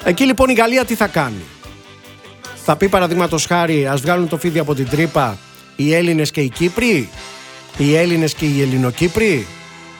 Εκεί λοιπόν η Γαλλία τι θα κάνει? Θα πει παραδείγματος χάρη, ας βγάλουν το φίδι από την τρύπα οι Έλληνες και οι Κύπροι, οι Έλληνες και οι Ελληνοκύπροι,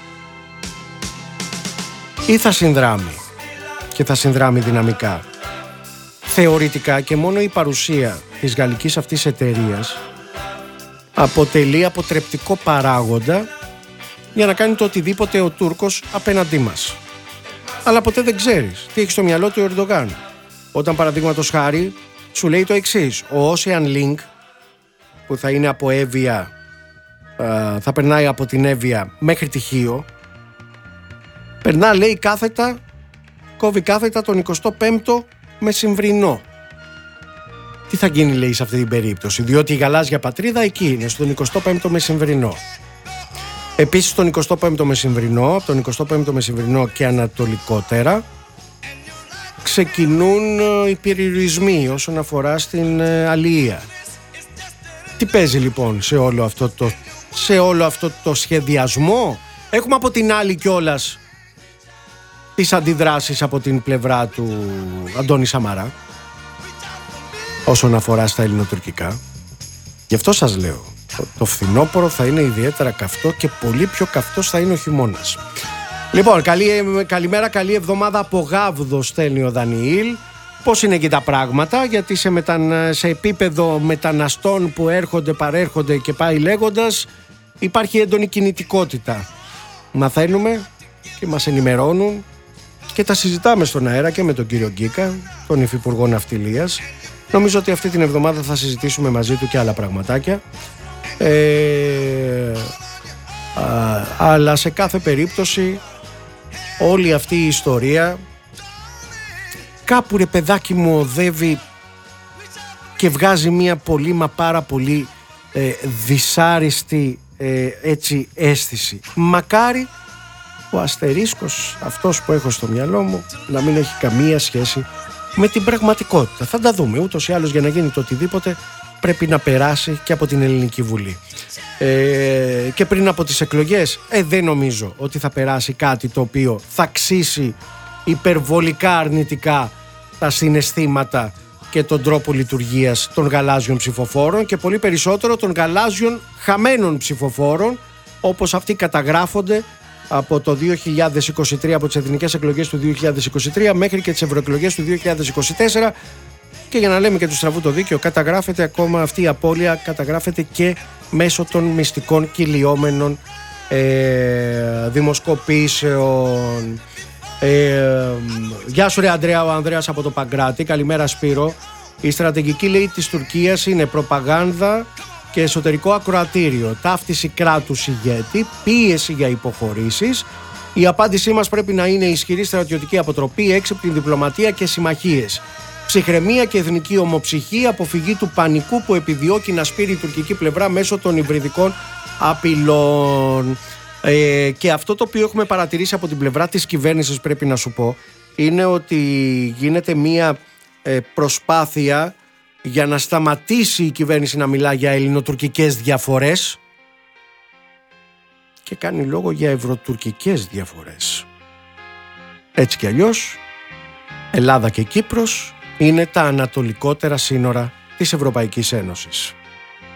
ή θα συνδράμει, και θα συνδράμει δυναμικά? Θεωρητικά και μόνο η παρουσία της γαλλικής αυτής εταιρείας αποτελεί αποτρεπτικό παράγοντα για να κάνει το οτιδήποτε ο Τούρκος απέναντί μας. Αλλά ποτέ δεν ξέρεις τι έχει στο μυαλό του ο Ερντογάν, όταν παραδείγματος χάρη σου λέει το εξής: ο Ocean Link, που θα είναι από Εύβοια, θα περνάει από την Εύβοια μέχρι τη Χίο, περνά, λέει, κάθετα, κόβει κάθετα τον 25ο μεσημβρινό. Τι θα γίνει, λέει, σε αυτή την περίπτωση? Διότι η γαλάζια πατρίδα εκεί είναι, στον 25ο μεσημβρινό. Επίσης τον 25ο μεσημβρινό, από τον 25ο μεσημβρινό και ανατολικότερα ξεκινούν οι περιορισμοί όσον αφορά στην αλληλεία. Τι παίζει λοιπόν σε όλο αυτό το σχεδιασμό? Έχουμε από την άλλη κιόλας τις αντιδράσεις από την πλευρά του Αντώνη Σαμαρά όσον αφορά στα ελληνοτουρκικά. Γι' αυτό σας λέω, το φθινόπωρο θα είναι ιδιαίτερα καυτό και πολύ πιο καυτός θα είναι ο χειμώνας. Λοιπόν, καλημέρα, καλή εβδομάδα από Γάβδο, στέλνει ο Δανιήλ. Πώς είναι εκεί τα πράγματα? Γιατί σε επίπεδο μεταναστών που έρχονται, παρέρχονται και πάει λέγοντας, υπάρχει έντονη κινητικότητα. Μαθαίνουμε και μας ενημερώνουν και τα συζητάμε στον αέρα και με τον κύριο Γκίκα, τον Υφυπουργό Ναυτιλίας. Νομίζω ότι αυτή την εβδομάδα θα συζητήσουμε μαζί του και άλλα πραγματάκια. Αλλά σε κάθε περίπτωση όλη αυτή η ιστορία κάπου, ρε παιδάκι μου, οδεύει και βγάζει μια πολύ μα πάρα πολύ δυσάρεστη έτσι αίσθηση. Μακάρι ο αστερίσκος αυτός που έχω στο μυαλό μου να μην έχει καμία σχέση με την πραγματικότητα. Θα τα δούμε. Ούτως ή άλλως, για να γίνει το οτιδήποτε πρέπει να περάσει και από την Ελληνική Βουλή. Και πριν από τις εκλογές δεν νομίζω ότι θα περάσει κάτι το οποίο θα ξύσει υπερβολικά αρνητικά τα συναισθήματα και τον τρόπο λειτουργίας των γαλάζιων ψηφοφόρων, και πολύ περισσότερο των γαλάζιων χαμένων ψηφοφόρων, όπως αυτοί καταγράφονται από το 2023, από τις εθνικές εκλογές του 2023 μέχρι και τις ευρωεκλογές του 2024. Και για να λέμε και του στραβού το δίκαιο, καταγράφεται ακόμα αυτή η απώλεια, καταγράφεται και μέσω των μυστικών κυλιόμενων δημοσκοπήσεων. Γεια σου ρε Ανδρέα, ο Ανδρέας από το Παγκράτη. Καλημέρα Σπύρο. Η στρατηγική, λέει, της Τουρκίας είναι προπαγάνδα και εσωτερικό ακροατήριο, ταύτιση κράτους ηγέτη, πίεση για υποχωρήσεις. Η απάντησή μας πρέπει να είναι ισχυρή στρατιωτική αποτροπή, έξυπνη διπλωματία και συμμαχίες. Ψυχραιμία και εθνική ομοψυχή, αποφυγή του πανικού που επιδιώκει να σπείρει η τουρκική πλευρά μέσω των υβριδικών απειλών. Και αυτό το οποίο έχουμε παρατηρήσει από την πλευρά της κυβέρνησης, πρέπει να σου πω, είναι ότι γίνεται μία προσπάθεια για να σταματήσει η κυβέρνηση να μιλά για ελληνοτουρκικές διαφορές και κάνει λόγο για ευρωτουρκικές διαφορές. Έτσι κι αλλιώς, Ελλάδα και Κύπρος είναι τα ανατολικότερα σύνορα της Ευρωπαϊκής Ένωσης.